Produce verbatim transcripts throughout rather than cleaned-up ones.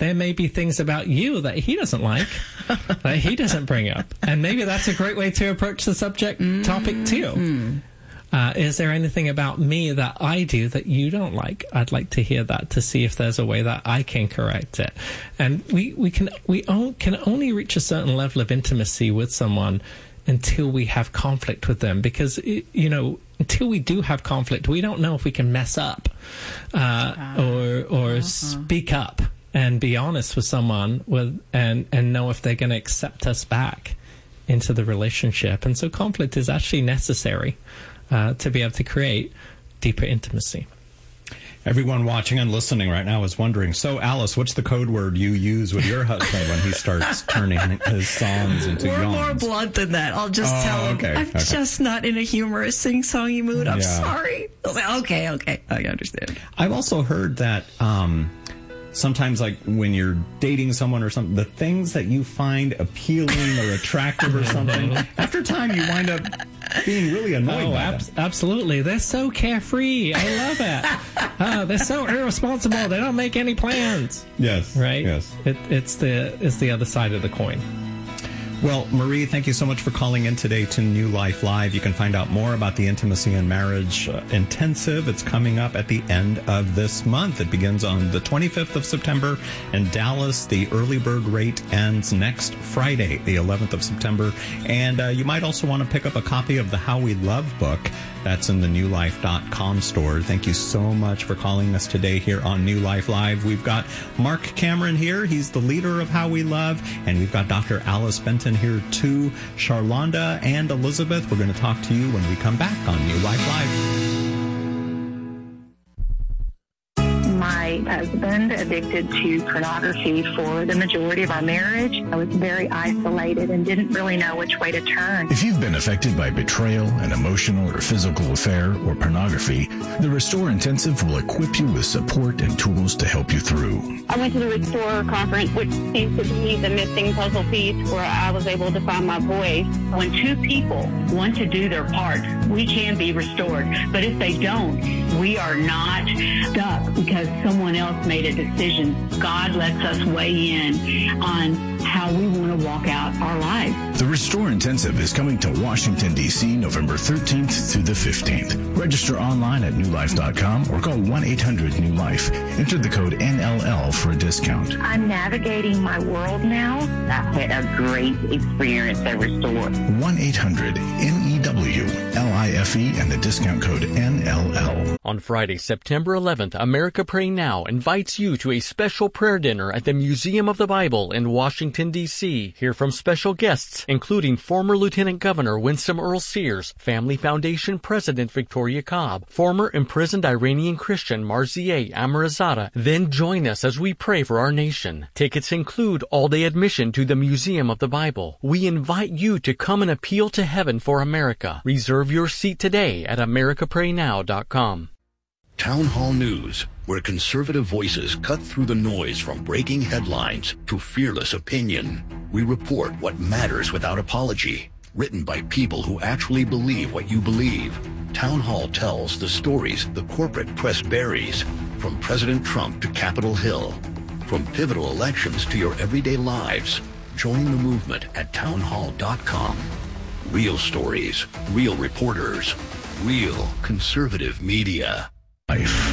there may be things about you that he doesn't like, that he doesn't bring up. And maybe that's a great way to approach the subject mm-hmm. topic too. Uh, is there anything about me that I do that you don't like? I'd like to hear that to see if there's a way that I can correct it. And we, we can we on, can only reach a certain level of intimacy with someone until we have conflict with them, because, you know, until we do have conflict, we don't know if we can mess up uh, or or uh-huh. speak up and be honest with someone with and, and know if they're going to accept us back into the relationship. And so conflict is actually necessary Uh, to be able to create deeper intimacy. Everyone watching and listening right now is wondering, so Alice, what's the code word you use with your husband when he starts turning his songs into We're yawns? more blunt than that. I'll just oh, tell him, okay, I'm okay. just not in a humorous sing-songy mood. I'm yeah. sorry. I'll say, okay, okay, I understand. I've also heard that um, sometimes, like, when you're dating someone or something, the things that you find appealing or attractive or something, after time you wind up being really annoyed oh, by ab- absolutely. They're so carefree. I love it. uh, they're so irresponsible. They don't make any plans. Yes. Right? Yes. It, it's the it's the other side of the coin. Well, Marie, thank you so much for calling in today to New Life Live. You can find out more about the Intimacy and Marriage uh, Intensive. It's coming up at the end of this month. It begins on the twenty-fifth of September in Dallas. The early bird rate ends next Friday, the eleventh of September. And uh, you might also want to pick up a copy of the How We Love book. That's in the new life dot com store. Thank you so much for calling us today here on New Life Live. We've got Mark Cameron here. He's the leader of How We Love. And we've got Doctor Alice Benton here too. Charlonda and Elizabeth, we're going to talk to you when we come back on New Life Live. My husband addicted to pornography for the majority of our marriage. I was very isolated and didn't really know which way to turn. If you've been affected by betrayal, an emotional or physical affair, or pornography, the Restore Intensive will equip you with support and tools to help you through. I went to the Restore conference, which seems to be the missing puzzle piece where I was able to find my voice. When two people want to do their part, we can be restored. But if they don't, we are not stuck because someone else made a decision. God lets us weigh in on how we want to walk out our lives. The Restore Intensive is coming to Washington, D C November thirteenth through the fifteenth. Register online at new life dot com or call one eight hundred new life. Enter the code N L L for a discount. I'm navigating my world now. I've had a great experience at Restore. one eight hundred N E W L I F E and the discount code N L L. On Friday, September eleventh, America Pray Now invites you to a special prayer dinner at the Museum of the Bible in Washington, D C Hear from special guests, including former Lieutenant Governor Winsome Earl Sears, Family Foundation President Victoria Cobb, former imprisoned Iranian Christian Marzieh Amirzadeh. Then join us as we pray for our nation. Tickets include all-day admission to the Museum of the Bible. We invite you to come and appeal to heaven for America. Reserve your seat today at america pray now dot com. Town Hall News, where conservative voices cut through the noise from breaking headlines to fearless opinion. We report what matters without apology. Written by people who actually believe what you believe. Town Hall tells the stories the corporate press buries, from President Trump to Capitol Hill. From pivotal elections to your everyday lives. Join the movement at town hall dot com. Real stories, real reporters, real conservative media. Life.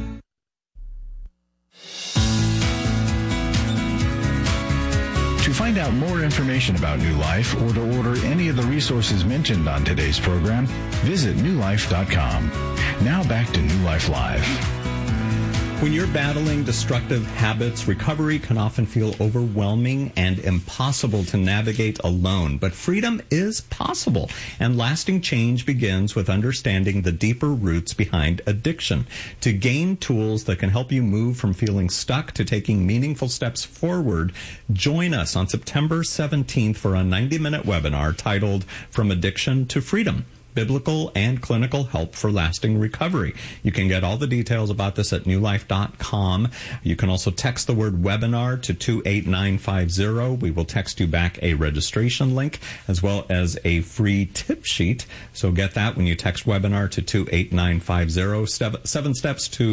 To find out more information about New Life or to order any of the resources mentioned on today's program, visit new life dot com. Now back to New Life Live. When you're battling destructive habits, recovery can often feel overwhelming and impossible to navigate alone. But freedom is possible, and lasting change begins with understanding the deeper roots behind addiction. To gain tools that can help you move from feeling stuck to taking meaningful steps forward, join us on September seventeenth for a ninety-minute webinar titled From Addiction to Freedom: Biblical and Clinical Help for Lasting Recovery. You can get all the details about this at new life dot com. You can also text the word webinar to two eight nine five zero. We will text you back a registration link as well as a free tip sheet. So get that when you text webinar to two eight nine five zero. Seven steps to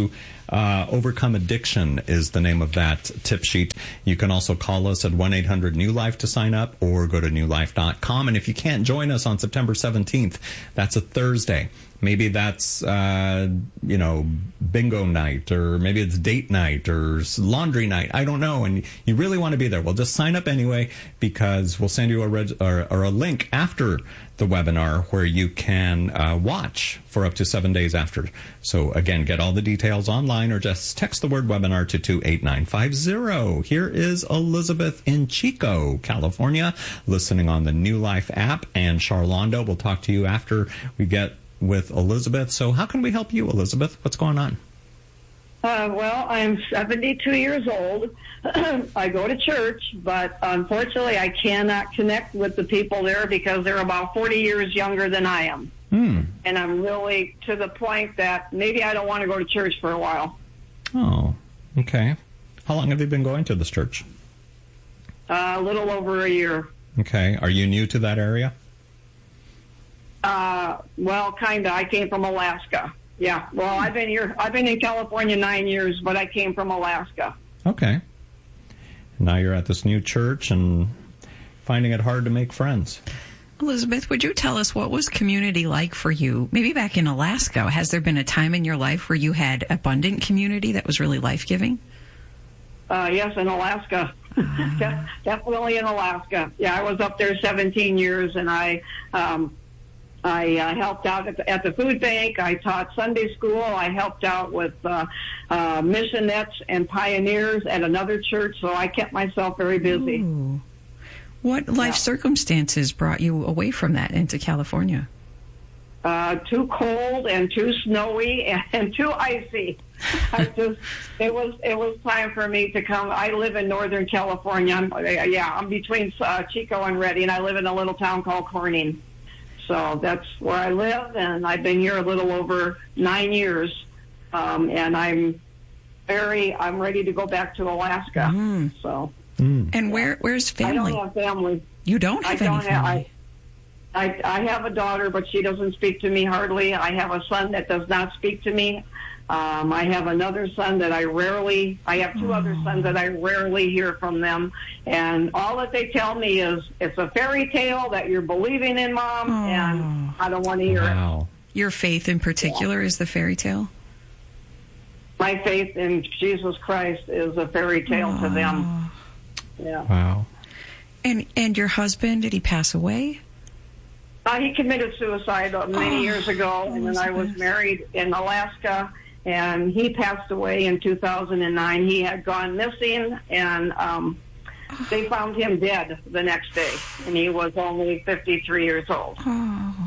Uh, Overcome Addiction is the name of that tip sheet. You can also call us at one eight hundred new life to sign up, or go to new life dot com. And if you can't join us on September seventeenth, that's a Thursday. Maybe that's, uh, you know, bingo night, or maybe it's date night or laundry night. I don't know. And you really want to be there. Well, just sign up anyway, because we'll send you a reg- or, or a link after the webinar where you can uh, watch for up to seven days after. So, again, get all the details online, or just text the word webinar to two eight nine five zero. Here is Elizabeth in Chico, California, listening on the New Life app. And Charlondo will talk to you after we get with Elizabeth. So how can we help you, Elizabeth? What's going on? Uh, well, I'm seventy-two years old. I go to church, but unfortunately I cannot connect with the people there because they're about forty years younger than I am. Hmm. And I'm really to the point that maybe I don't want to go to church for a while. Oh, okay. How long have you been going to this church? Uh, a little over a year. Okay. Are you new to that area? Uh, well, kind of. I came from Alaska. Yeah. Well, I've been here. I've been in California nine years, but I came from Alaska. Okay. Now you're at this new church and finding it hard to make friends. Elizabeth, would you tell us what was community like for you? Maybe back in Alaska, has there been a time in your life where you had abundant community that was really life-giving? Uh, yes, in Alaska. De- definitely in Alaska. Yeah, I was up there seventeen years, and I... Um, I uh, helped out at the, at the food bank. I taught Sunday school. I helped out with uh, uh, missionettes and pioneers at another church, so I kept myself very busy. Ooh. What life yeah. circumstances brought you away from that into California? Uh, too cold and too snowy and too icy. I just it was it was time for me to come. I live in Northern California. I'm, yeah, I'm between uh, Chico and Redding. I live in a little town called Corning. So that's where I live, and I've been here a little over nine years, um, and I'm very, I'm ready to go back to Alaska. Mm. So, mm. And where, where's family? I don't have family. You don't have I any don't family? Have, I, I, I have a daughter, but she doesn't speak to me hardly. I have a son that does not speak to me. Um, I have another son that I rarely, I have two oh. other sons that I rarely hear from them. And all that they tell me is, it's a fairy tale that you're believing in, Mom, oh. and I don't want to hear wow. it. Your faith in particular yeah. is the fairy tale? My faith in Jesus Christ is a fairy tale oh. to them. Yeah. Wow. And, and your husband, did he pass away? Uh, he committed suicide uh, many oh. years ago, and then I was married in Alaska. And he passed away in two thousand nine. He had gone missing, and um, they found him dead the next day. And he was only fifty-three years old. Oh.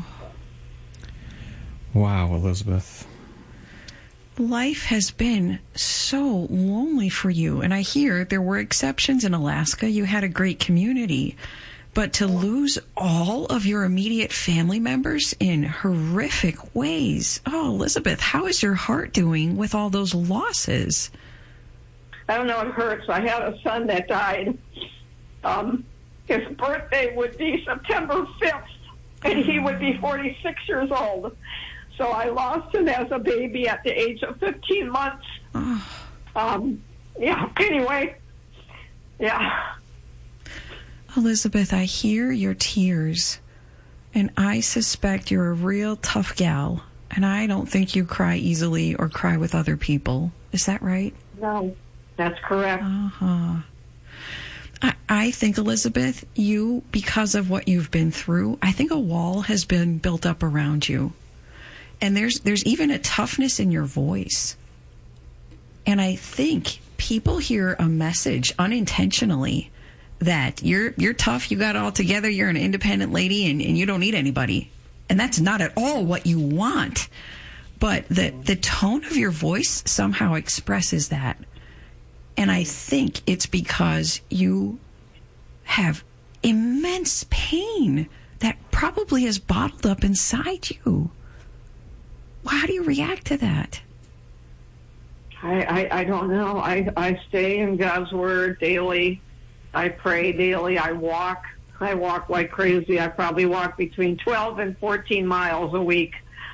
Wow, Elizabeth. Life has been so lonely for you. And I hear there were exceptions in Alaska. You had a great community. But to lose all of your immediate family members in horrific ways. Oh, Elizabeth, how is your heart doing with all those losses? I don't know, it hurts. I had a son that died. Um, his birthday would be September fifth, and he would be forty-six years old. So I lost him as a baby at the age of fifteen months. Oh. Um, yeah, anyway, yeah. Elizabeth, I hear your tears, and I suspect you're a real tough gal, and I don't think you cry easily or cry with other people. Is that right? No, that's correct. Uh-huh. I, I think, Elizabeth, you, because of what you've been through, I think a wall has been built up around you. And there's there's even a toughness in your voice. And I think people hear a message unintentionally that you're you're tough, you got it all together, you're an independent lady, and, and you don't need anybody. And that's not at all what you want. But the, the tone of your voice somehow expresses that. And I think it's because you have immense pain that probably is bottled up inside you. How do you react to that? I, I, I don't know. I, I stay in God's Word daily. I pray daily. I walk. I walk like crazy. I probably walk between twelve and fourteen miles a week.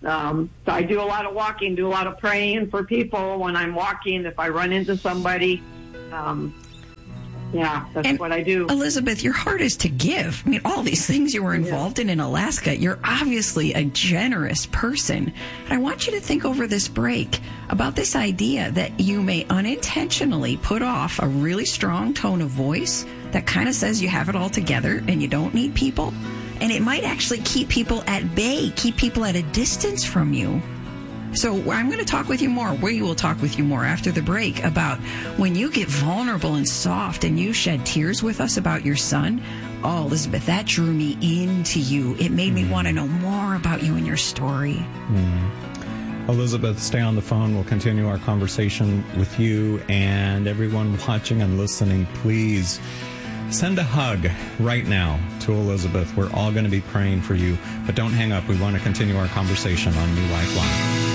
Um, so I do a lot of walking, do a lot of praying for people when I'm walking. If I run into somebody, um, yeah, that's and what I do. Elizabeth, your heart is to give. I mean, all these things you were involved in in Alaska, you're obviously a generous person. And I want you to think over this break about this idea that you may unintentionally put off a really strong tone of voice that kind of says you have it all together and you don't need people. And it might actually keep people at bay, keep people at a distance from you. So I'm going to talk with you more. We will talk with you more after the break about when you get vulnerable and soft and you shed tears with us about your son. Oh, Elizabeth, that drew me into you. It made me want to know more about you and your story. Mm. Elizabeth, stay on the phone. We'll continue our conversation with you. And everyone watching and listening, please send a hug right now to Elizabeth. We're all going to be praying for you. But don't hang up. We want to continue our conversation on New Life Live.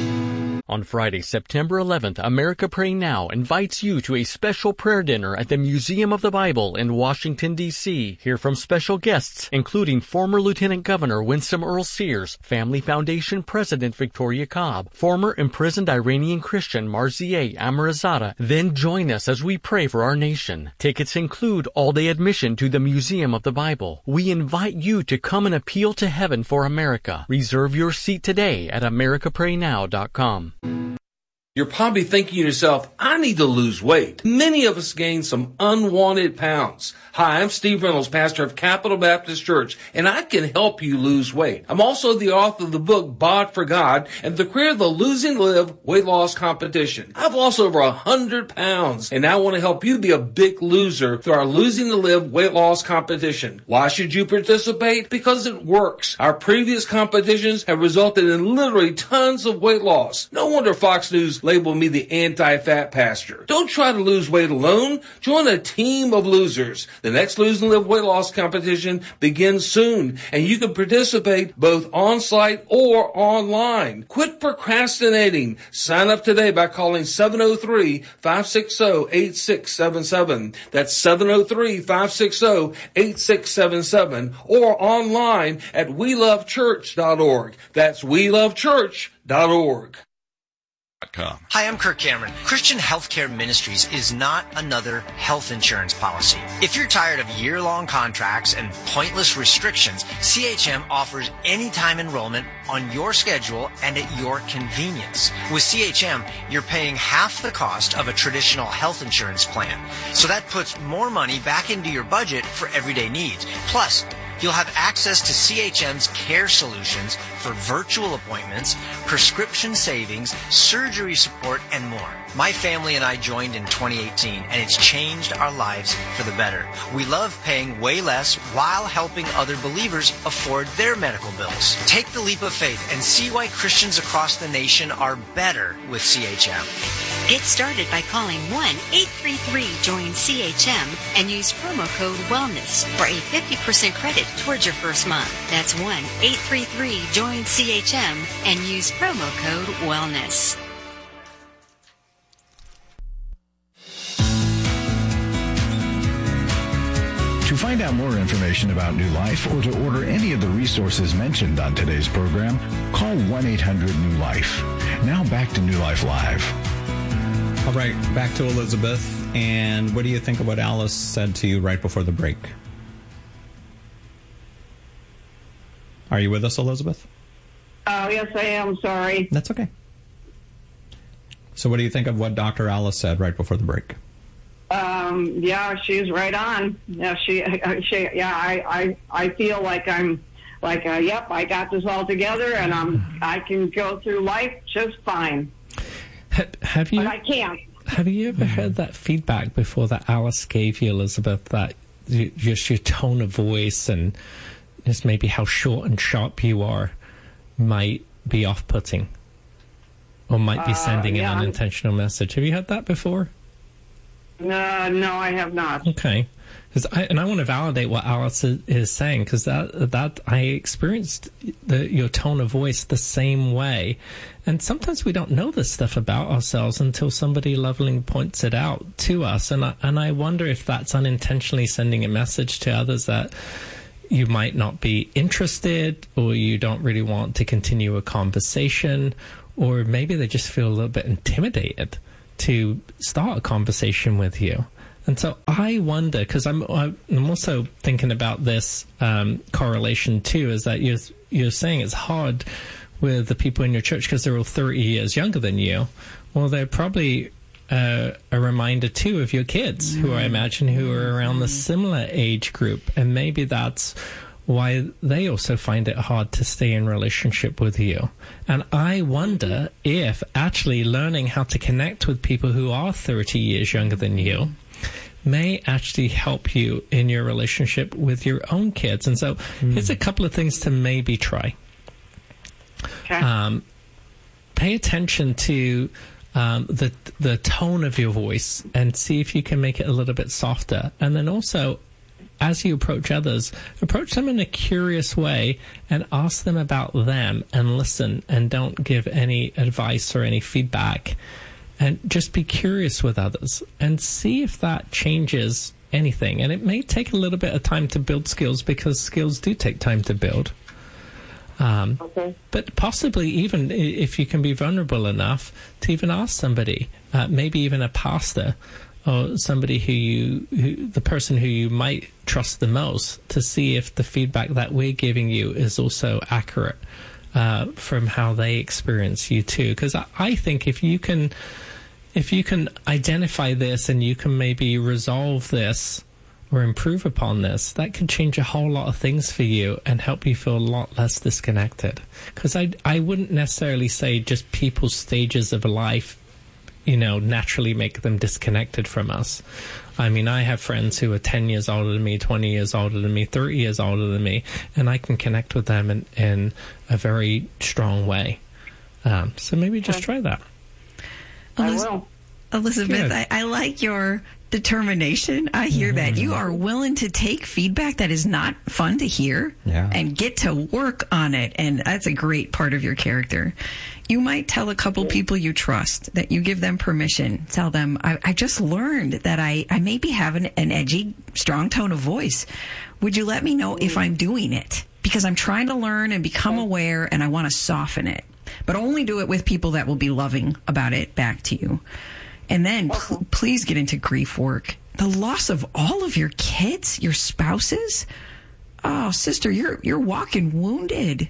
On Friday, September eleventh, America Pray Now invites you to a special prayer dinner at the Museum of the Bible in Washington, D C Hear from special guests, including former Lieutenant Governor Winsome Earl Sears, Family Foundation President Victoria Cobb, former imprisoned Iranian Christian Marzieh Amirzadeh. Then join us as we pray for our nation. Tickets include all-day admission to the Museum of the Bible. We invite you to come and appeal to heaven for America. Reserve your seat today at america pray now dot com. You're probably thinking to yourself, I need to lose weight. Many of us gain some unwanted pounds. Hi, I'm Steve Reynolds, pastor of Capital Baptist Church, and I can help you lose weight. I'm also the author of the book, Bod for God, and the creator of the Losing Live weight loss competition. I've lost over one hundred pounds, and I want to help you be a big loser through our Losing to Live weight loss competition. Why should you participate? Because it works. Our previous competitions have resulted in literally tons of weight loss. No wonder Fox News labeled me the anti-fat pastor. Don't try to lose weight alone. Join a team of losers. The next Lose and Live weight loss competition begins soon, and you can participate both on-site or online. Quit procrastinating. Sign up today by calling seven oh three, five six oh, eight six seven seven. That's seven oh three, five six oh, eight six seven seven, or online at we love church dot org. That's we love church dot org. Hi, I'm Kirk Cameron. Christian Healthcare Ministries is not another health insurance policy. If you're tired of year-long contracts and pointless restrictions, C H M offers anytime enrollment on your schedule and at your convenience. With C H M, you're paying half the cost of a traditional health insurance plan. So that puts more money back into your budget for everyday needs. Plus, you'll have access to C H M's care solutions for virtual appointments, prescription savings, surgery support, and more. My family and I joined in twenty eighteen, and it's changed our lives for the better. We love paying way less while helping other believers afford their medical bills. Take the leap of faith and see why Christians across the nation are better with C H M. Get started by calling one eight three three join C H M and use promo code WELLNESS for a fifty percent credit towards your first month. That's one eight three three join C H M and use promo code WELLNESS. To find out more information about New Life or to order any of the resources mentioned on today's program, call one eight hundred new life. Now back to New Life Live. All right, back to Elizabeth. And what do you think of what Alice said to you right before the break? Are you with us, Elizabeth? Oh, yes, I am. Sorry. That's okay. So what do you think of what Doctor Alice said right before the break? Um, yeah, she's right on. Yeah, she, she, yeah, I, I, I feel like I'm, like, uh, yep, I got this all together, and I'm, I can go through life just fine. Have, have you? But I can't. Have you ever heard that feedback before that Alice gave you, Elizabeth? That you, just your tone of voice and just maybe how short and sharp you are might be off-putting, or might be sending uh, yeah, an unintentional message. Have you heard that before? No, no, I have not. Okay, because I and I want to validate what Alice is, is saying, because that that I experienced the, your tone of voice the same way, and sometimes we don't know this stuff about ourselves until somebody lovingly points it out to us, and I, and I wonder if that's unintentionally sending a message to others that you might not be interested, or you don't really want to continue a conversation, or maybe they just feel a little bit intimidated to start a conversation with you. And so I wonder, because I'm I'm also thinking about this um, correlation too, is that you're you're saying it's hard with the people in your church because they're all thirty years younger than you. Well, they're probably uh, a reminder too of your kids, mm-hmm. who I imagine who are around the similar age group, and maybe that's why they also find it hard to stay in relationship with you. And I wonder if actually learning how to connect with people who are thirty years younger than you may actually help you in your relationship with your own kids. And so mm. here's a couple of things to maybe try. Okay. Um, pay attention to um, the the tone of your voice and see if you can make it a little bit softer. And then also, as you approach others, approach them in a curious way and ask them about them and listen, and don't give any advice or any feedback. And just be curious with others and see if that changes anything. And it may take a little bit of time to build skills, because skills do take time to build. Um, okay. But possibly even if you can be vulnerable enough to even ask somebody, uh, maybe even a pastor or somebody who you, who, the person who you might trust the most, to see if the feedback that we're giving you is also accurate uh, from how they experience you too. Because I, I think if you can, if you can identify this and you can maybe resolve this or improve upon this, that could change a whole lot of things for you and help you feel a lot less disconnected. Because I, I wouldn't necessarily say just people's stages of life, you know, naturally make them disconnected from us. I mean, I have friends who are ten years older than me, twenty years older than me, thirty years older than me, and I can connect with them in, in a very strong way. Um, so maybe just try that. I will. Elizabeth, I, I like your determination. I hear mm-hmm. that. You are willing to take feedback that is not fun to hear yeah. and get to work on it. And that's a great part of your character. You might tell a couple people you trust that you give them permission. Tell them, I, I just learned that I, I maybe have an, an edgy, strong tone of voice. Would you let me know if I'm doing it? Because I'm trying to learn and become aware, and I want to soften it. But only do it with people that will be loving about it back to you. And then p- please get into grief work. The loss of all of your kids, your spouses. Oh, sister, you're you're walking wounded.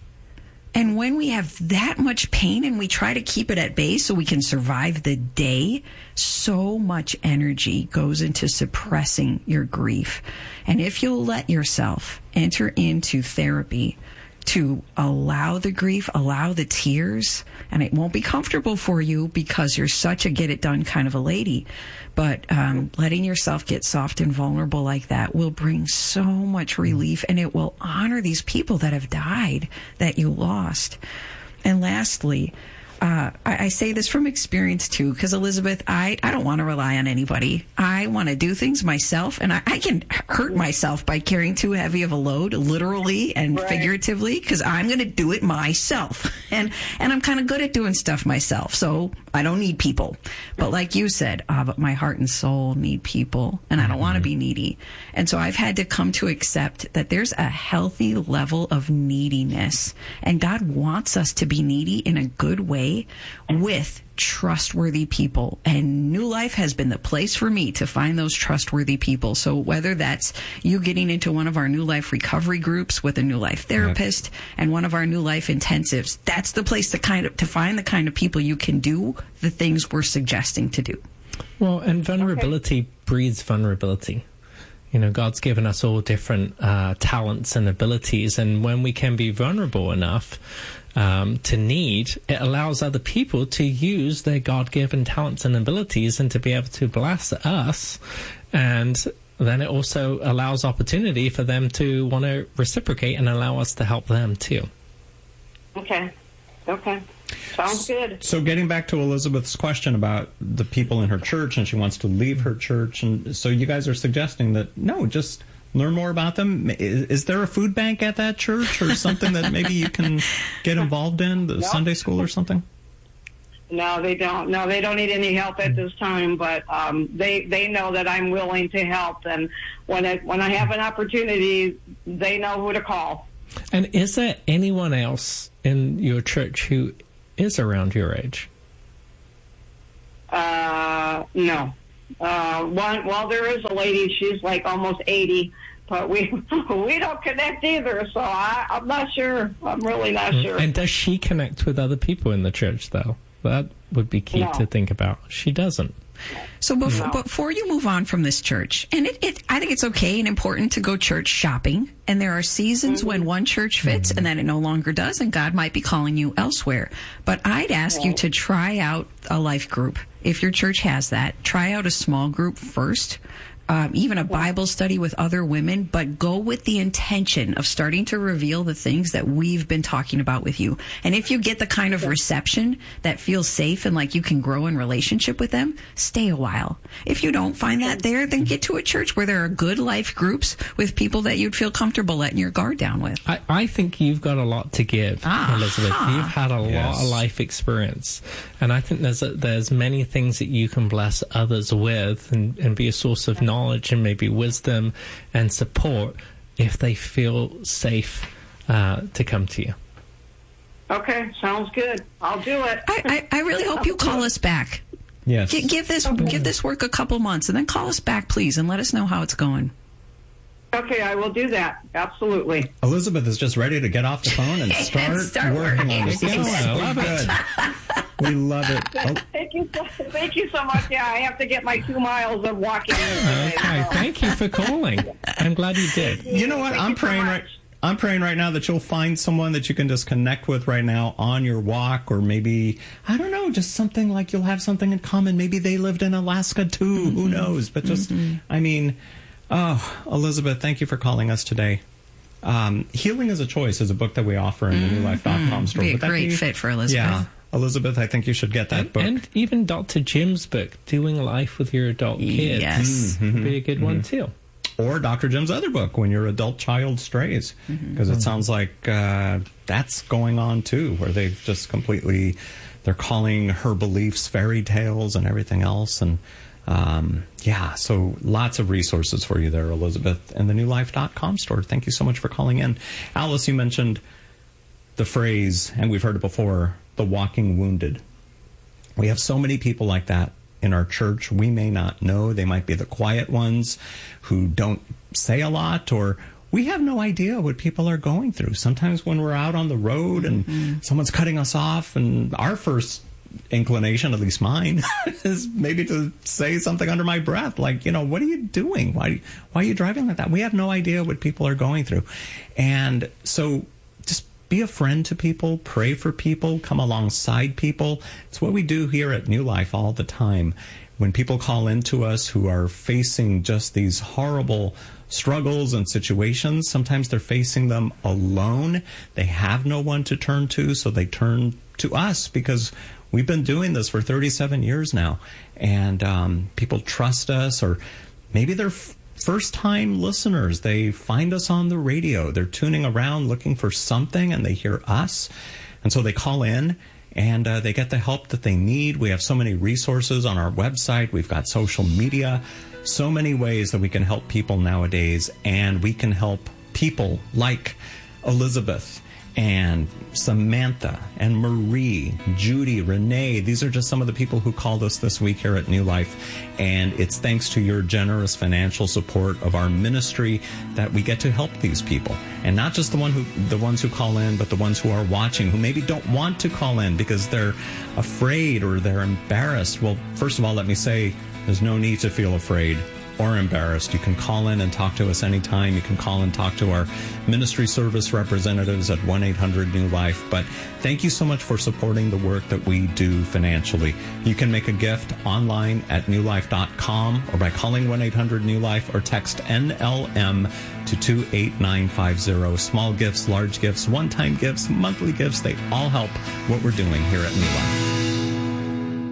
And when we have that much pain and we try to keep it at bay so we can survive the day, so much energy goes into suppressing your grief. And if you'll let yourself enter into therapy to allow the grief, allow the tears, and it won't be comfortable for you because you're such a get-it-done kind of a lady, but um, letting yourself get soft and vulnerable like that will bring so much relief, and it will honor these people that have died that you lost. And lastly, Uh, I, I say this from experience, too, because, Elizabeth, I, I don't want to rely on anybody. I want to do things myself, and I, I can hurt myself by carrying too heavy of a load, literally and right. figuratively, because I'm going to do it myself. And and I'm kind of good at doing stuff myself, so I don't need people. But like you said, ah, but my heart and soul need people, and I don't want to be needy. And so I've had to come to accept that there's a healthy level of neediness, and God wants us to be needy in a good way, with trustworthy people. And New Life has been the place for me to find those trustworthy people. So whether that's you getting into one of our New Life recovery groups with a New Life therapist yep. and one of our New Life intensives, that's the place to kind of to find the kind of people you can do the things we're suggesting to do. Well, and vulnerability okay. breeds vulnerability. You know, God's given us all different uh, talents and abilities, and when we can be vulnerable enough um, to need, it allows other people to use their God-given talents and abilities and to be able to bless us, and then it also allows opportunity for them to want to reciprocate and allow us to help them too. Okay. Okay. Sounds good. So getting back to Elizabeth's question about the people in her church, and she wants to leave her church, and so you guys are suggesting that, no, just learn more about them. Is, is there a food bank at that church or something that maybe you can get involved in, the no. Sunday school or something? No, they don't. No, they don't need any help at this time, but um, they they know that I'm willing to help. And when it, when I have an opportunity, they know who to call. And is there anyone else in your church who is around your age? Uh, no. Uh, one, well, there is a lady. She's like almost eighty, but we we don't connect either. So I, I'm not sure. I'm really not sure. And does she connect with other people in the church, though? That would be key No. to think about. She doesn't. So before, before you move on from this church, and it, it, I think it's okay and important to go church shopping, and there are seasons when one church fits and then it no longer does, and God might be calling you elsewhere. But I'd ask you to try out a life group. If your church has that, try out a small group first. Um, even a Bible study with other women, but go with the intention of starting to reveal the things that we've been talking about with you. And if you get the kind of reception that feels safe and like you can grow in relationship with them, stay a while. If you don't find that there, then get to a church where there are good life groups with people that you'd feel comfortable letting your guard down with. I, I think you've got a lot to give, Ah, Elizabeth. huh. You've had a Yes. lot of life experience. And I think there's a, there's many things that you can bless others with and, and be a source of knowledge and maybe wisdom and support if they feel safe uh, to come to you. Okay, sounds good. I'll do it. I, I, I really hope you call us back. Yes. G- give this give this work a couple months, and then call us back, please, and let us know how it's going. Okay, I will do that. Absolutely. Elizabeth is just ready to get off the phone and start, Start working working. on this. This is I so love it. good. We love it. Oh, Thank you, so, thank you so much. Yeah, I have to get my two miles of walking. Today, Okay, so. thank you for calling. I'm glad you did. you know what? Thank I'm you so praying much. right. I'm praying right now that you'll find someone that you can just connect with right now on your walk, or maybe, I don't know, just something like you'll have something in common. Maybe they lived in Alaska too. Mm-hmm. Who knows? But just, mm-hmm. I mean, oh, Elizabeth, thank you for calling us today. Um, Healing is a Choice is a book that we offer in the new life dot com store. Be a Would that great fit for Elizabeth. Yeah. Elizabeth, I think you should get that And, book. and even Doctor Jim's book, Doing Life with Your Adult Kids, Yes. would be a good one too. Or Doctor Jim's other book, When Your Adult Child Strays, because Mm-hmm. it sounds like uh, that's going on too, where they've just completely, they're calling her beliefs fairy tales and everything else. And um, yeah, so lots of resources for you there, Elizabeth, in the new life dot com store. Thank you so much for calling in. Alice, you mentioned the phrase, and we've heard it before, the walking wounded. We have so many people like that in our church. We may not know. They might be the quiet ones who don't say a lot, or we have no idea what people are going through. Sometimes when we're out on the road and mm-hmm. someone's cutting us off, and our first inclination, at least mine, is maybe to say something under my breath, like, you know, what are you doing? Why, why are you driving like that? We have no idea what people are going through. And so just be a friend to people, pray for people, come alongside people. It's what we do here at New Life all the time. When people call into us who are facing just these horrible struggles and situations, sometimes they're facing them alone. They have no one to turn to, so they turn to us because we've been doing this for thirty-seven years now. And um, people trust us, or maybe they're f- first-time listeners. They find us on the radio. They're tuning around looking for something, and they hear us. And so they call in, and uh, they get the help that they need. We have so many resources on our website. We've got social media, so many ways that we can help people nowadays, and we can help people like Elizabeth and Samantha and Marie, Judy, Renee. These are just some of the people who called us this week here at New Life. And it's thanks to your generous financial support of our ministry that we get to help these people. And not just the one who, the ones who call in, but the ones who are watching, who maybe don't want to call in because they're afraid or they're embarrassed. Well, first of all, let me say there's no need to feel afraid or embarrassed. You can call in and talk to us anytime. You can call and talk to our ministry service representatives at one eight hundred new life. But thank you so much for supporting the work that we do financially. You can make a gift online at new life dot com or by calling one eight hundred new life or text N L M to two eight nine five zero. Small gifts, large gifts, one-time gifts, monthly gifts, they all help what we're doing here at New Life.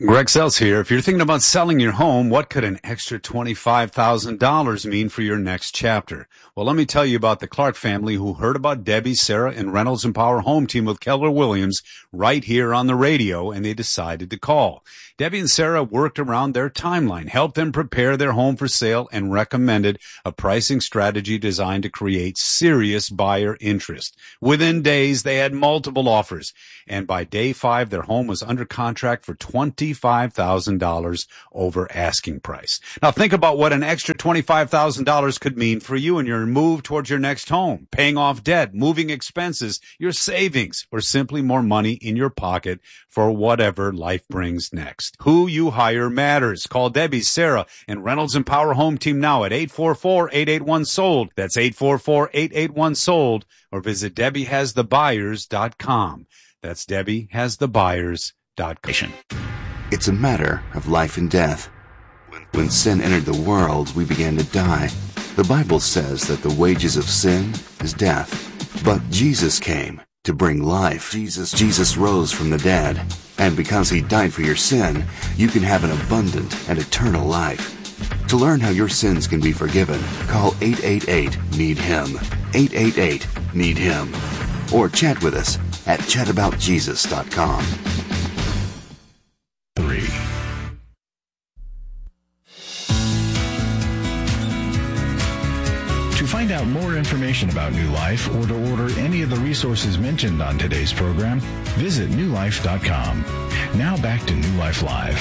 Greg Sells here. If you're thinking about selling your home, what could an extra twenty-five thousand dollars mean for your next chapter? Well, let me tell you about the Clark family who heard about Debbie, Sarah, and Reynolds Empower Home Team with Keller Williams right here on the radio, and they decided to call. Debbie and Sarah worked around their timeline, helped them prepare their home for sale, and recommended a pricing strategy designed to create serious buyer interest. Within days, they had multiple offers, and by day five, their home was under contract for twenty-five thousand dollars over asking price. Now, think about what an extra twenty-five thousand dollars could mean for you in your move towards your next home, paying off debt, moving expenses, your savings, or simply more money in your pocket for whatever life brings next. Who you hire matters. Call Debbie, Sarah, and Reynolds Empower Home Team now at eight four four, eight eight one, sold. That's eight four four, eight eight one, sold. Or visit Debbie Has The Buyers dot com. That's Debbie Has The Buyers dot com. It's a matter of life and death. When sin entered the world, we began to die. The Bible says that the wages of sin is death. But Jesus came to bring life. Jesus, Jesus rose from the dead. And because he died for your sin, you can have an abundant and eternal life. To learn how your sins can be forgiven, call eight eight eight, need him. eight eight eight, need him. Or chat with us at chat about jesus dot com. Three. To find out more information about New Life or to order any of the resources mentioned on today's program, visit new life dot com. Now back to New Life Live.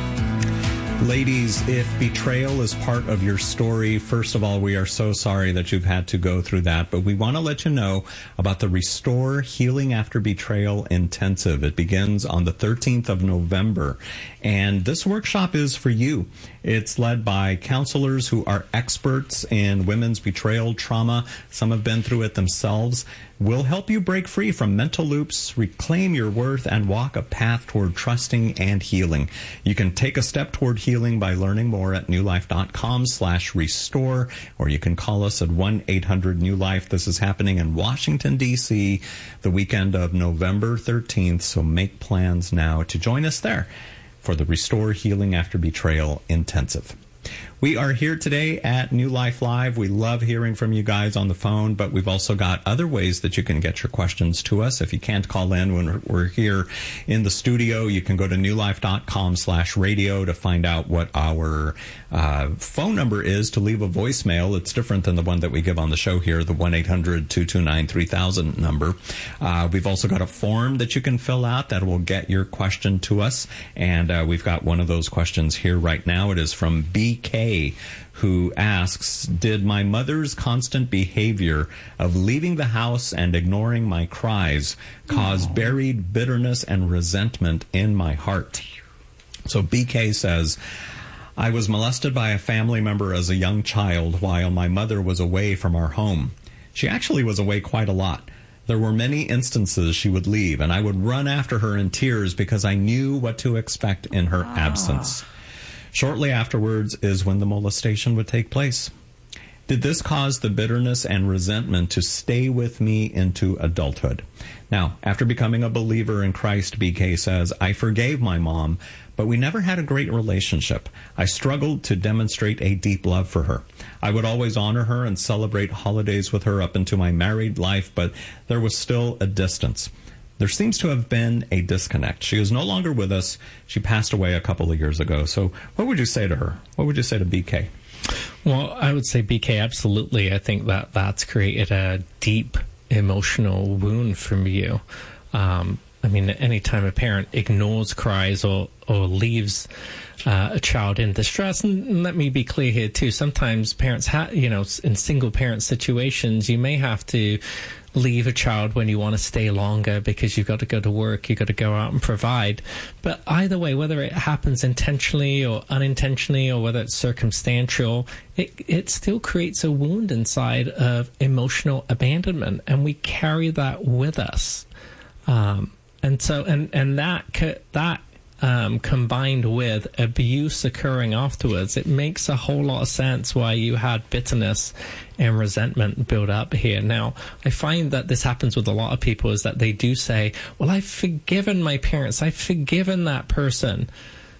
Ladies, if betrayal is part of your story, first of all, we are so sorry that you've had to go through that, but we want to let you know about the Restore Healing After Betrayal Intensive. It begins on the thirteenth of November, and this workshop is for you. It's led by counselors who are experts in women's betrayal trauma. Some have been through it themselves. We'll help you break free from mental loops, reclaim your worth, and walk a path toward trusting and healing. You can take a step toward healing by learning more at new life dot com slash restore, or you can call us at one eight hundred new life. This is happening in Washington, D C the weekend of November thirteenth, so make plans now to join us there for the Restore Healing After Betrayal Intensive. We are here today at New Life Live. We love hearing from you guys on the phone, but we've also got other ways that you can get your questions to us. If you can't call in when we're here in the studio, you can go to new life dot com slash radio to find out what our uh, phone number is to leave a voicemail. It's different than the one that we give on the show here, the one eight hundred, two two nine, three thousand number. Uh, we've also got a form that you can fill out that will get your question to us, and uh, we've got one of those questions here right now. It is from B K, who asks, did my mother's constant behavior of leaving the house and ignoring my cries cause Aww. buried bitterness and resentment in my heart? So B K says, I was molested by a family member as a young child while my mother was away from our home. She actually was away quite a lot. There were many instances she would leave, and I would run after her in tears because I knew what to expect in her ah. absence. Shortly afterwards is when the molestation would take place. Did this cause the bitterness and resentment to stay with me into adulthood? Now, after becoming a believer in Christ, B K says, I forgave my mom, but we never had a great relationship. I struggled to demonstrate a deep love for her. I would always honor her and celebrate holidays with her up into my married life, but there was still a distance. There seems to have been a disconnect. She is no longer with us. She passed away a couple of years ago. So what would you say to her? What would you say to B K? Well, I would say B K, absolutely. I think that that's created a deep emotional wound from you. Um, I mean, anytime a parent ignores cries or, or leaves uh, a child in distress, and let me be clear here too, sometimes parents, ha- you know, in single parent situations, you may have to leave a child when you want to stay longer because you've got to go to work, you've got to go out and provide. But either way, whether it happens intentionally or unintentionally, or whether it's circumstantial, it it still creates a wound inside of emotional abandonment, and we carry that with us. Um, and so, and and that that um, combined with abuse occurring afterwards, it makes a whole lot of sense why you had bitterness and resentment build up here. Now, I find that this happens with a lot of people, is that they do say, well, I've forgiven my parents, I've forgiven that person.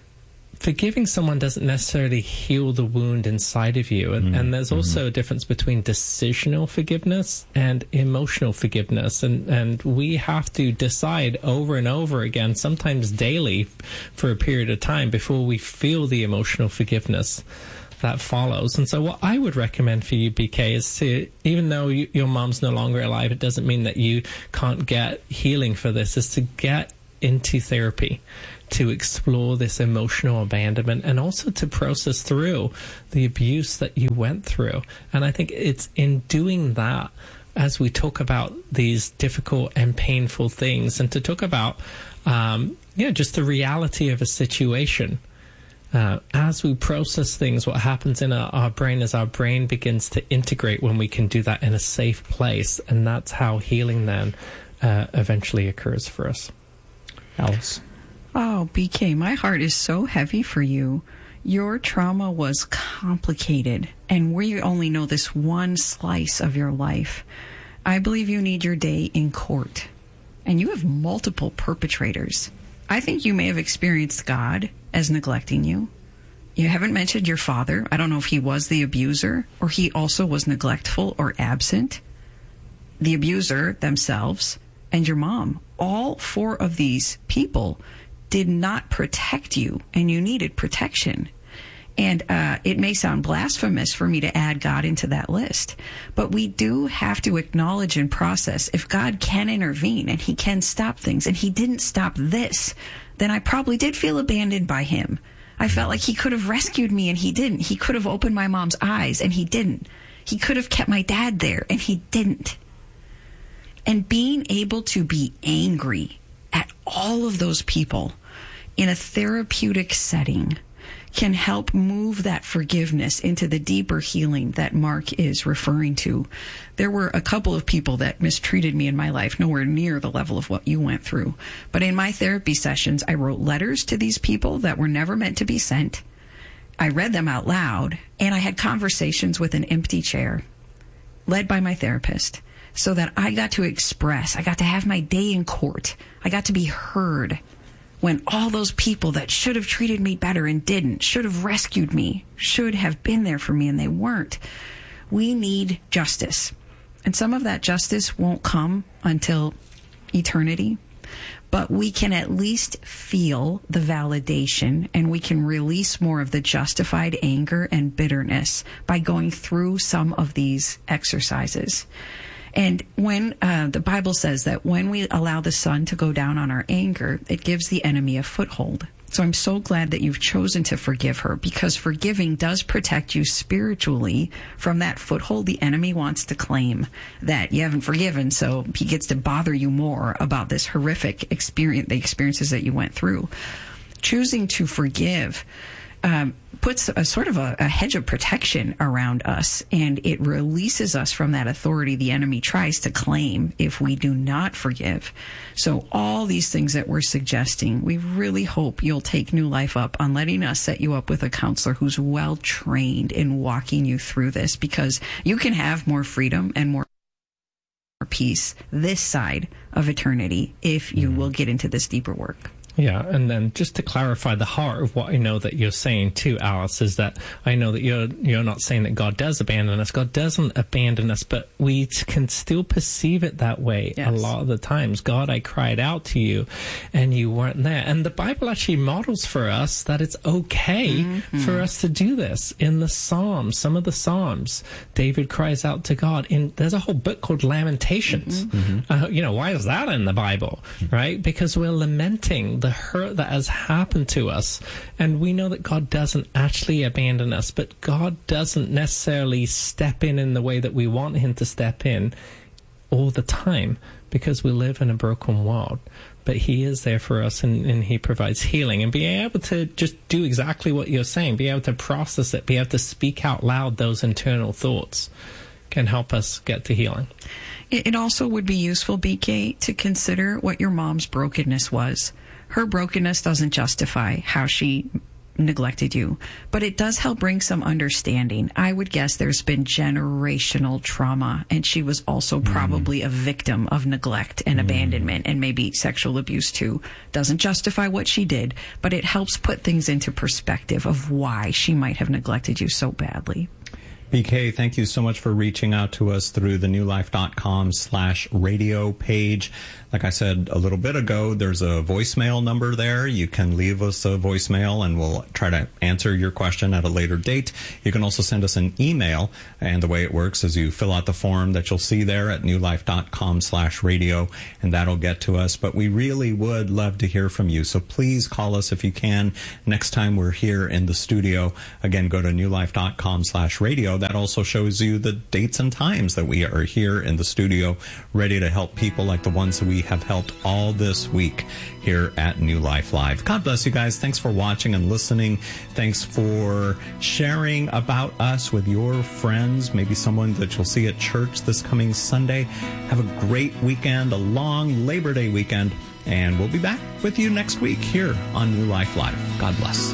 forgiving someone doesn't necessarily heal the wound inside of you. And, mm-hmm. and there's also mm-hmm. a difference between decisional forgiveness and emotional forgiveness. And, and we have to decide over and over again, sometimes daily, for a period of time before we feel the emotional forgiveness that follows. And so what I would recommend for you, B K, is to, even though you, your mom's no longer alive, it doesn't mean that you can't get healing for this, is to get into therapy, to explore this emotional abandonment, and also to process through the abuse that you went through. And I think it's in doing that, as we talk about these difficult and painful things, and to talk about, um, yeah, just the reality of a situation. Uh, as we process things, what happens in our, our brain is our brain begins to integrate when we can do that in a safe place. And that's how healing then uh, eventually occurs for us. Alice? Oh, B K, my heart is so heavy for you. Your trauma was complicated, and we only know this one slice of your life. I believe you need your day in court, and you have multiple perpetrators. I think you may have experienced God as neglecting you. You haven't mentioned your father. I don't know if he was the abuser or he also was neglectful or absent. The abuser themselves and your mom, all four of these people did not protect you, and you needed protection. And uh, it may sound blasphemous for me to add God into that list, but we do have to acknowledge and process, if God can intervene and he can stop things, and he didn't stop this, then I probably did feel abandoned by him. I felt like he could have rescued me, and he didn't. He could have opened my mom's eyes, and he didn't. He could have kept my dad there, and he didn't. And being able to be angry at all of those people in a therapeutic setting can help move that forgiveness into the deeper healing that Mark is referring to. There were a couple of people that mistreated me in my life, nowhere near the level of what you went through. But in my therapy sessions, I wrote letters to these people that were never meant to be sent. I read them out loud, and I had conversations with an empty chair, led by my therapist, so that I got to express, I got to have my day in court. I got to be heard. When all those people that should have treated me better and didn't, should have rescued me, should have been there for me, and they weren't. We need justice. And some of that justice won't come until eternity, but we can at least feel the validation, and we can release more of the justified anger and bitterness by going through some of these exercises. And when uh, the Bible says that when we allow the sun to go down on our anger, it gives the enemy a foothold. So I'm so glad that you've chosen to forgive her, because forgiving does protect you spiritually from that foothold the enemy wants to claim, that you haven't forgiven, so he gets to bother you more about this horrific experience, the experiences that you went through. Choosing to forgive Um, puts a sort of a, a hedge of protection around us, and it releases us from that authority the enemy tries to claim if we do not forgive. So all these things that we're suggesting, we really hope you'll take New Life up on letting us set you up with a counselor who's well trained in walking you through this, because you can have more freedom and more peace this side of eternity if you will get into this deeper work. Yeah, and then just to clarify the heart of what I know that you're saying too, Alice, is that I know that you're you're not saying that God does abandon us. God doesn't abandon us, but we can still perceive it that way. Yes. A lot of the times. God, I cried out to you, and you weren't there. And the Bible actually models for us that it's okay mm-hmm. for us to do this. In the Psalms, some of the Psalms, David cries out to God. In there's a whole book called Lamentations. Mm-hmm. Uh, you know, why is that in the Bible, right? Because we're lamenting the hurt that has happened to us, and we know that God doesn't actually abandon us, but God doesn't necessarily step in in the way that we want him to step in all the time, because we live in a broken world. But he is there for us, and, and he provides healing. And being able to just do exactly what you're saying, be able to process it, be able to speak out loud those internal thoughts, can help us get to healing. It also would be useful, B K, to consider what your mom's brokenness was. Her brokenness doesn't justify how she neglected you, but it does help bring some understanding. I would guess there's been generational trauma, and she was also probably mm. a victim of neglect and mm. abandonment and maybe sexual abuse too. Doesn't justify what she did, but it helps put things into perspective of why she might have neglected you so badly. B K, thank you so much for reaching out to us through the newlife.com slash radio page. Like I said a little bit ago, there's a voicemail number there. You can leave us a voicemail and we'll try to answer your question at a later date. You can also send us an email, and the way it works is you fill out the form that you'll see there at newlife.com slash radio, and that'll get to us. But we really would love to hear from you, so please call us if you can next time we're here in the studio. Again, go to newlife.com slash radio. That also shows you the dates and times that we are here in the studio, ready to help people like the ones that we have helped all this week here at New Life Live. God bless you guys. Thanks for watching and listening. Thanks for sharing about us with your friends, maybe someone that you'll see at church this coming Sunday. Have a great weekend, a long Labor Day weekend, and we'll be back with you next week here on New Life Live. God bless.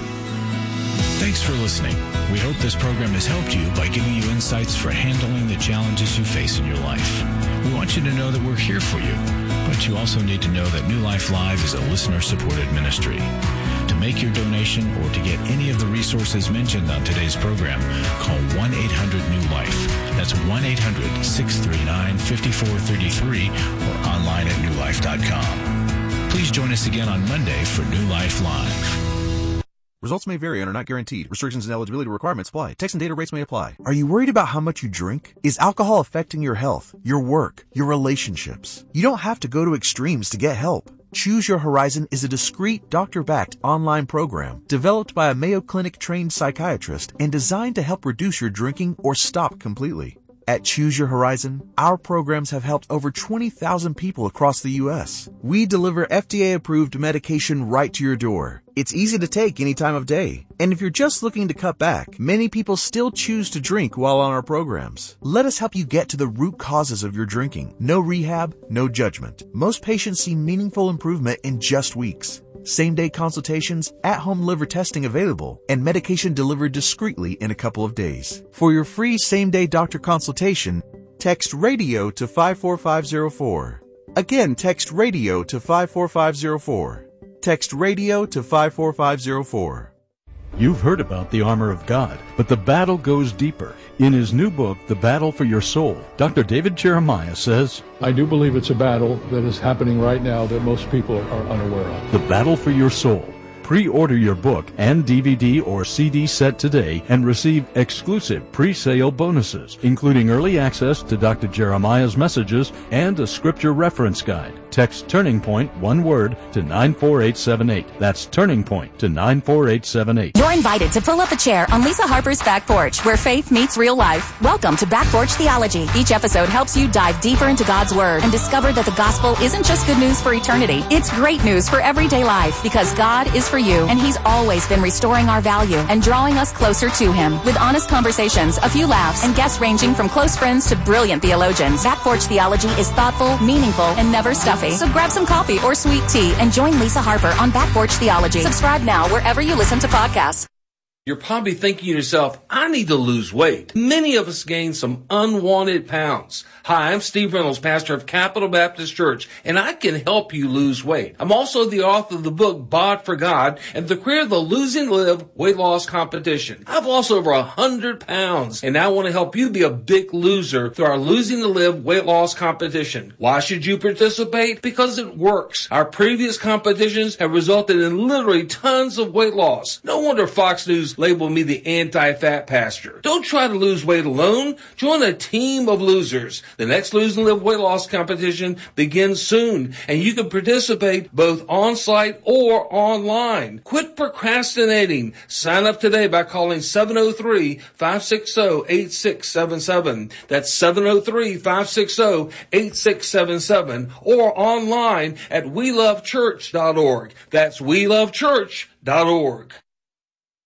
Thanks for listening. We hope this program has helped you by giving you insights for handling the challenges you face in your life. We want you to know that we're here for you, but you also need to know that New Life Live is a listener-supported ministry. To make your donation or to get any of the resources mentioned on today's program, call one eight hundred new life. That's one eight hundred, six three nine, five four three three or online at new life dot com. Please join us again on Monday for New Life Live. Results may vary and are not guaranteed. Restrictions and eligibility requirements apply. Text and data rates may apply. Are you worried about how much you drink? Is alcohol affecting your health, your work, your relationships? You don't have to go to extremes to get help. Choose Your Horizon is a discreet, doctor-backed online program developed by a Mayo Clinic-trained psychiatrist and designed to help reduce your drinking or stop completely. At Choose Your Horizon, our programs have helped over twenty thousand people across the U S. We deliver F D A-approved medication right to your door. It's easy to take any time of day. And if you're just looking to cut back, many people still choose to drink while on our programs. Let us help you get to the root causes of your drinking. No rehab, no judgment. Most patients see meaningful improvement in just weeks. Same-day consultations, at-home liver testing available, and medication delivered discreetly in a couple of days. For your free same-day doctor consultation, text RADIO to five four five zero four. Again, text RADIO to five four five zero four. Text RADIO to five four five zero four. You've heard about the armor of God, but the battle goes deeper. In his new book, The Battle for Your Soul, Doctor David Jeremiah says, I do believe it's a battle that is happening right now that most people are unaware of. The Battle for Your Soul. Pre-order your book and D V D or C D set today and receive exclusive pre-sale bonuses, including early access to Doctor Jeremiah's messages and a scripture reference guide. Text Turning Point, one word, to nine four eight seven eight. That's Turning Point to nine four eight seven eight. You're invited to pull up a chair on Lisa Harper's Back Porch, where faith meets real life. Welcome to Back Porch Theology. Each episode helps you dive deeper into God's Word and discover that the gospel isn't just good news for eternity. It's great news for everyday life, because God is for you, and He's always been restoring our value and drawing us closer to Him. With honest conversations, a few laughs, and guests ranging from close friends to brilliant theologians, Back Porch Theology is thoughtful, meaningful, and never stuffy. So grab some coffee or sweet tea and join Lisa Harper on Back Porch Theology. Subscribe now wherever you listen to podcasts. You're probably thinking to yourself, I need to lose weight. Many of us gain some unwanted pounds. Hi, I'm Steve Reynolds, pastor of Capital Baptist Church, and I can help you lose weight. I'm also the author of the book, Bod for God, and the creator of the Losing Live weight loss competition. I've lost over a hundred pounds, and I want to help you be a big loser through our Losing to Live weight loss competition. Why should you participate? Because it works. Our previous competitions have resulted in literally tons of weight loss. No wonder Fox News labeled me the anti-fat pastor. Don't try to lose weight alone. Join a team of losers. The next Lose and Live weight loss competition begins soon, and you can participate both on-site or online. Quit procrastinating. Sign up today by calling seven oh three, five six zero, eight six seven seven. That's seven oh three, five six zero, eight six seven seven, or online at we love church dot org. That's we love church dot org.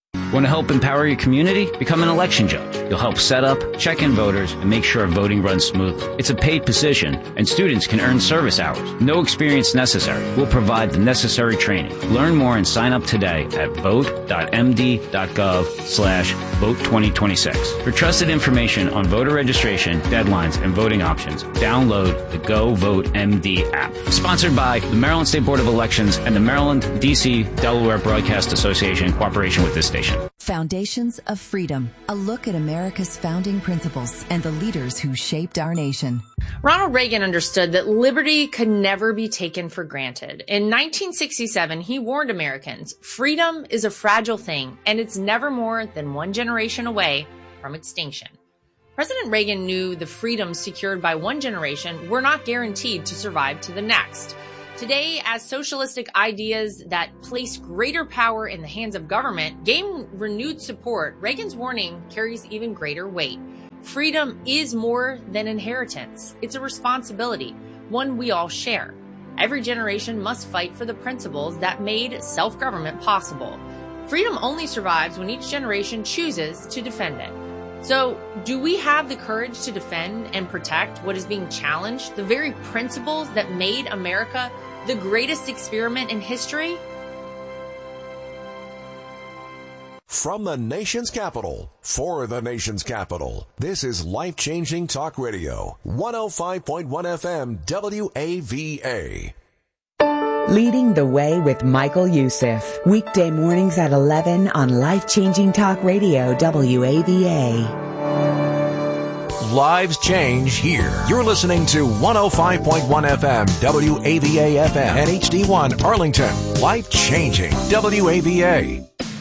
Want to help empower your community? Become an election judge. You'll help set up, check in voters, and make sure voting runs smoothly. It's a paid position, and students can earn service hours. No experience necessary. We'll provide the necessary training. Learn more and sign up today at vote.md.gov slash vote 2026. For trusted information on voter registration, deadlines, and voting options, download the Go Vote M D app. Sponsored by the Maryland State Board of Elections and the Maryland, D C, Delaware Broadcast Association in cooperation with this station. Foundations of Freedom, a look at America's founding principles and the leaders who shaped our nation. Ronald Reagan understood that liberty could never be taken for granted. In nineteen sixty-seven, he warned Americans, freedom is a fragile thing, and it's never more than one generation away from extinction. President Reagan knew the freedoms secured by one generation were not guaranteed to survive to the next. Today, as socialistic ideas that place greater power in the hands of government gain renewed support, Reagan's warning carries even greater weight. Freedom is more than inheritance. It's a responsibility, one we all share. Every generation must fight for the principles that made self-government possible. Freedom only survives when each generation chooses to defend it. So, do we have the courage to defend and protect what is being challenged, the very principles that made America the greatest experiment in history? From the nation's capital, for the nation's capital, this is Life-Changing Talk Radio, one oh five point one F M W A V A. Leading the Way with Michael Youssef. Weekday mornings at eleven on Life-Changing Talk Radio, W A V A. Lives change here. You're listening to one oh five point one F M, W A V A F M, and H D one Arlington. Life-changing, W A V A.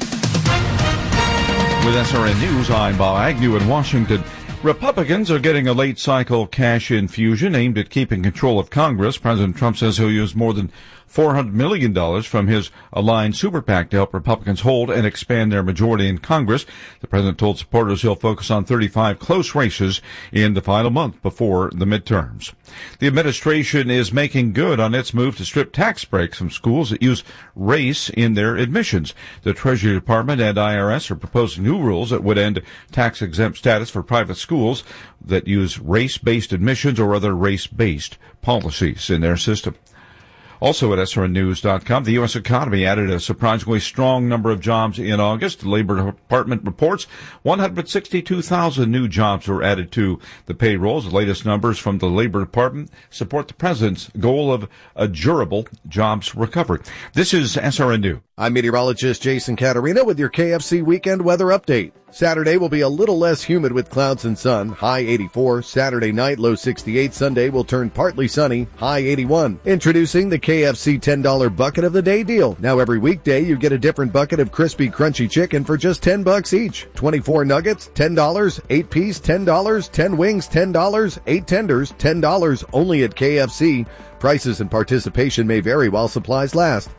With S R N News, I'm Bob Agnew in Washington. Republicans are getting a late-cycle cash infusion aimed at keeping control of Congress. President Trump says he'll use more than four hundred million dollars from his aligned super PAC to help Republicans hold and expand their majority in Congress. The president told supporters he'll focus on thirty-five close races in the final month before the midterms. The administration is making good on its move to strip tax breaks from schools that use race in their admissions. The Treasury Department and I R S are proposing new rules that would end tax-exempt status for private schools that use race-based admissions or other race-based policies in their system. Also at S R N news dot com, the U S economy added a surprisingly strong number of jobs in August. The Labor Department reports one hundred sixty-two thousand new jobs were added to the payrolls. The latest numbers from the Labor Department support the president's goal of a durable jobs recovery. This is S R N News. I'm meteorologist Jason Caterina with your K F C weekend weather update. Saturday will be a little less humid with clouds and sun, high eighty-four. Saturday night, low sixty-eight. Sunday will turn partly sunny, high eighty-one. Introducing the K F C ten dollar bucket of the day deal. Now every weekday you get a different bucket of crispy, crunchy chicken for just ten bucks each. twenty-four nuggets, ten dollars. eight piece, ten dollars. ten wings, ten dollars. eight tenders, ten dollars. Only at K F C. Prices and participation may vary while supplies last.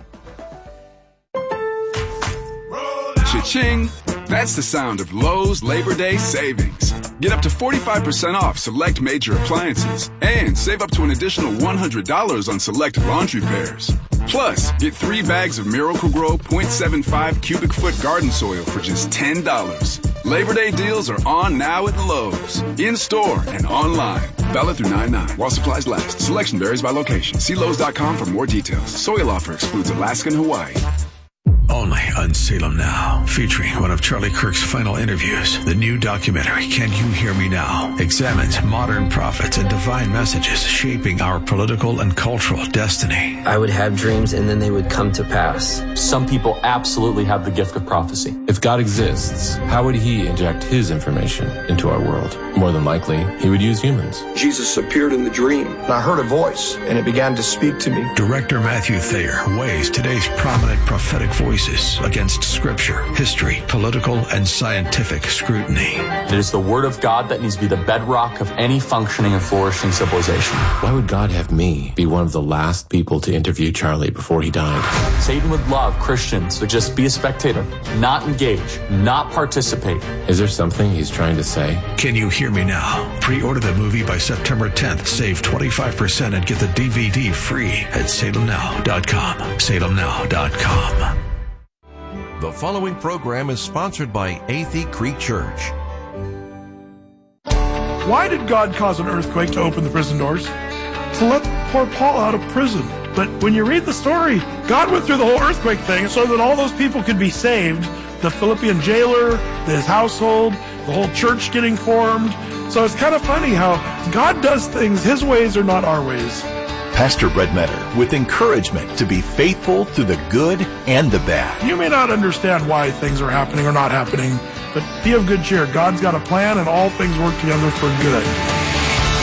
Cha-ching! That's the sound of Lowe's Labor Day savings. Get up to forty-five percent off select major appliances and save up to an additional one hundred dollars on select laundry pairs. Plus, get three bags of Miracle-Gro point seven five cubic foot garden soil for just ten dollars. Labor Day deals are on now at Lowe's, in-store and online. Valid through nine nine while supplies last. Selection varies by location. See Lowe's dot com for more details. Soil offer excludes Alaska and Hawaii. Only on Salem Now, featuring one of Charlie Kirk's final interviews. The new documentary, Can You Hear Me Now?, examines modern prophets and divine messages shaping our political and cultural destiny. I would have dreams and then they would come to pass. Some people absolutely have the gift of prophecy. If God exists, how would he inject his information into our world? More than likely, he would use humans. Jesus appeared in the dream, and I heard a voice, and it began to speak to me. Director Matthew Thayer weighs today's prominent prophetic voices against scripture, history, political, and scientific scrutiny. It is the word of God that needs to be the bedrock of any functioning and flourishing civilization. Why would God have me be one of the last people to interview Charlie before he died? Satan would love Christians to just be a spectator, not engage, not participate. Is there something he's trying to say? Can You Hear Me Now? Pre-order the movie by September tenth. Save twenty-five percent and get the D V D free at salem now dot com. salem now dot com. The following program is sponsored by Athey Creek Church. Why did God cause an earthquake to open the prison doors? To let poor Paul out of prison. But when you read the story, God went through the whole earthquake thing so that all those people could be saved. The Philippian jailer, his household, the whole church getting formed. So it's kind of funny how God does things. His ways are not our ways. Pastor Brett Metter with encouragement to be faithful to the good and the bad. You may not understand why things are happening or not happening, but be of good cheer. God's got a plan and all things work together for good.